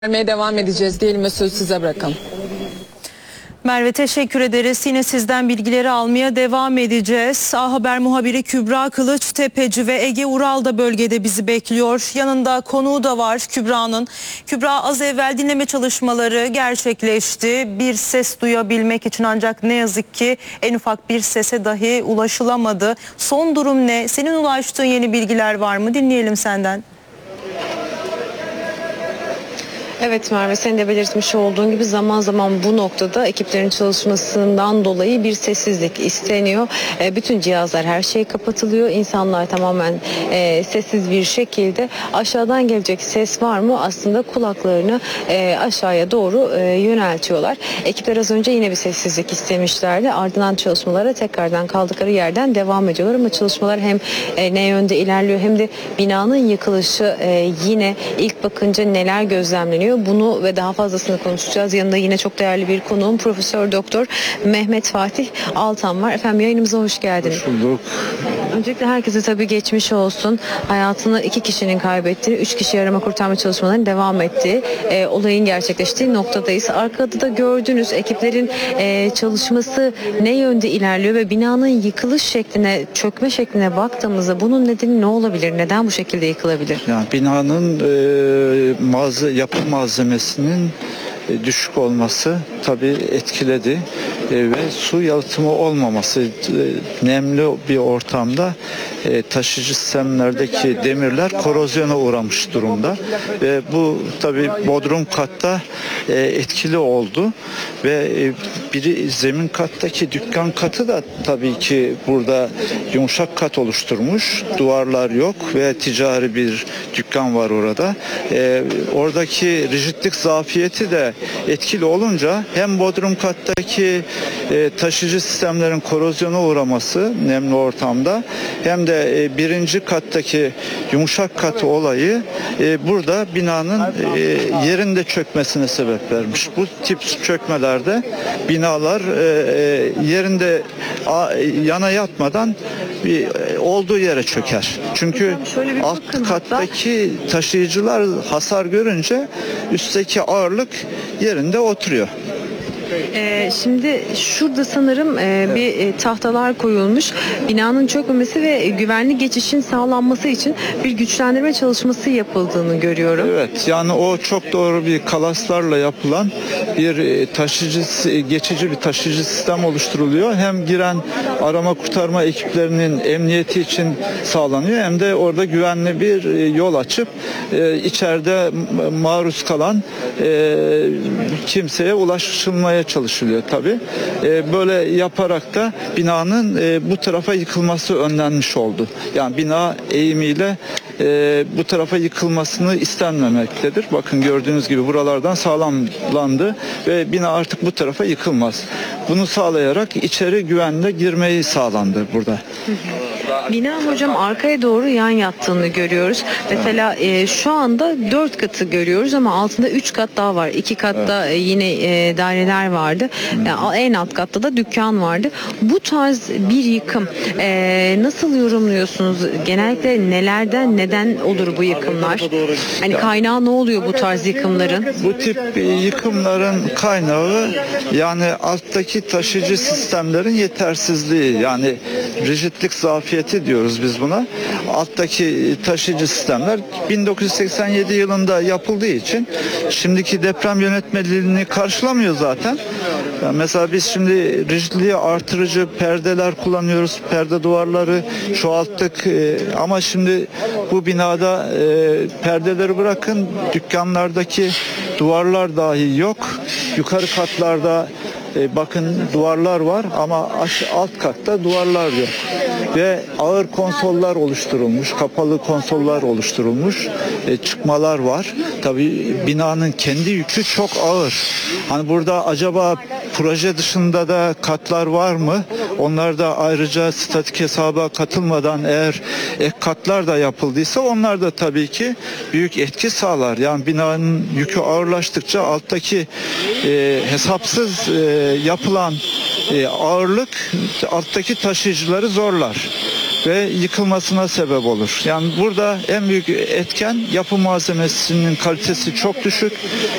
Vermeye devam edeceğiz diyelim ve sözü size bırakalım. Merve, teşekkür ederiz. Yine sizden bilgileri almaya devam edeceğiz. A Haber muhabiri Kübra Kılıçtepeci ve Ege Ural da bölgede bizi bekliyor. Yanında konuğu da var Kübra'nın. Kübra, az evvel dinleme çalışmaları gerçekleşti. Bir ses duyabilmek için, ancak ne yazık ki en ufak bir sese dahi ulaşılamadı. Son durum ne? Senin ulaştığın yeni bilgiler var mı? Dinleyelim senden. Evet Merve, senin de belirtmiş olduğun gibi zaman zaman bu noktada ekiplerin çalışmasından dolayı bir sessizlik isteniyor. Bütün cihazlar, her şey kapatılıyor. İnsanlar tamamen sessiz bir şekilde aşağıdan gelecek ses var mı aslında kulaklarını aşağıya doğru yöneltiyorlar. Ekipler az önce yine bir sessizlik istemişlerdi. Ardından çalışmalara tekrardan kaldıkları yerden devam ediyorlar. Ama çalışmalar hem ne yönde ilerliyor hem de binanın yıkılışı yine ilk bakınca neler gözlemleniyor, bunu ve daha fazlasını konuşacağız. Yanında yine çok değerli bir konuğum Profesör Doktor Mehmet Fatih Altan var. Efendim, yayınımıza hoş geldiniz. Hoş bulduk. Öncelikle herkese tabii geçmiş olsun. Hayatını 2 kişinin kaybettiği, 3 kişi arama kurtarma çalışmalarının devam ettiği, olayın gerçekleştiği noktadayız. Arkada da gördüğünüz ekiplerin çalışması ne yönde ilerliyor ve binanın yıkılış şekline, çökme şekline baktığımızda bunun nedeni ne olabilir? Neden bu şekilde yıkılabilir? Yani binanın yapı malzemesinin düşük olması tabii etkiledi ve su yalıtımı olmaması, nemli bir ortamda taşıyıcı sistemlerdeki demirler korozyona uğramış durumda ve bu tabii bodrum katta etkili oldu ve biri zemin kattaki dükkan katı da tabii ki burada yumuşak kat oluşturmuş, duvarlar yok ve ticari bir dükkan var orada. Oradaki rigidlik zafiyeti de etkili olunca hem bodrum kattaki taşıyıcı sistemlerin korozyona uğraması nemli ortamda hem de birinci kattaki yumuşak kat olayı burada binanın yerinde çökmesine sebep vermiş. Bu tip çökmelerde binalar yerinde yana yatmadan olduğu yere çöker. Çünkü alt kattaki taşıyıcılar hasar görünce üstteki ağırlık yerinde oturuyor. Şimdi şurada sanırım bir tahtalar koyulmuş. Binanın çökmemesi ve güvenli geçişin sağlanması için bir güçlendirme çalışması yapıldığını görüyorum. Evet, yani o çok doğru bir kalaslarla yapılan bir geçici bir taşıyıcı sistem oluşturuluyor. Hem giren arama kurtarma ekiplerinin emniyeti için sağlanıyor hem de orada güvenli bir yol açıp içeride maruz kalan kimseye ulaşılmaya çalışılıyor tabii. Böyle yaparak da binanın bu tarafa yıkılması önlenmiş oldu. Yani bina eğimiyle bu tarafa yıkılmasını istenmemektedir. Bakın, gördüğünüz gibi buralardan sağlamlandı ve bina artık bu tarafa yıkılmaz. Bunu sağlayarak içeri güvenle girmeyi sağlandı burada. Bina hocam arkaya doğru yan yattığını görüyoruz. Mesela şu anda 4 katı görüyoruz ama altında 3 kat daha var. 2 katta yine daireler vardı. Yani en alt katta da dükkan vardı. Bu tarz bir yıkım nasıl yorumluyorsunuz? Genellikle neden olur bu yıkımlar? Hani kaynağı ne oluyor bu tarz yıkımların? Bu tip yıkımların kaynağı yani alttaki taşıyıcı sistemlerin yetersizliği, yani rigidlik zafiyeti diyoruz biz buna. Alttaki taşıyıcı sistemler 1987 yılında yapıldığı için şimdiki deprem yönetmeliğini karşılamıyor zaten. Yani mesela biz şimdi rigidliği artırıcı perdeler kullanıyoruz. Perde duvarları çoğalttık ama şimdi bu binada perdeleri bırakın, dükkanlardaki duvarlar dahi yok. Yukarı katlarda bakın duvarlar var ama alt katta duvarlar yok. Ve ağır konsollar oluşturulmuş, kapalı konsollar oluşturulmuş, çıkmalar var. Tabii binanın kendi yükü çok ağır. Hani burada acaba proje dışında da katlar var mı? Onlar da ayrıca statik hesaba katılmadan eğer ek katlar da yapıldıysa onlar da tabii ki büyük etki sağlar. Yani binanın yükü ağırlaştıkça alttaki hesapsız yapılan ağırlık alttaki taşıyıcıları zorlar. ve yıkılmasına sebep olur. Yani burada en büyük etken yapı malzemesinin kalitesi çok düşük.